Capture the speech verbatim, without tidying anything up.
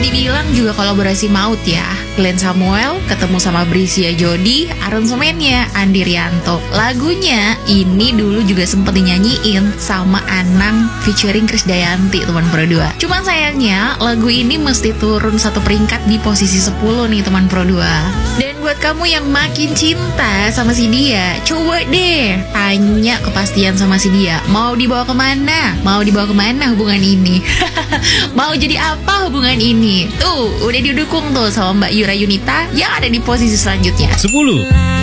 dibilang juga kolaborasi maut ya. Glenn Samuel ketemu sama Brisya Jody, aransemennya Andi Rianto. Lagunya ini dulu juga sempet dinyanyiin sama Anang featuring Krisdayanti teman Pro dua. Cuman sayangnya lagu ini mesti turun satu peringkat di posisi sepuluh nih teman Pro dua. Dan buat kamu yang makin cinta sama si dia, coba deh tanya kepastian sama si dia. Mau dibawa kemana? Mau dibawa kemana hubungan ini? Mau jadi apa hubungan ini? Tuh, udah didukung tuh sama Mbak Yura Yunita yang ada di posisi selanjutnya. sepuluh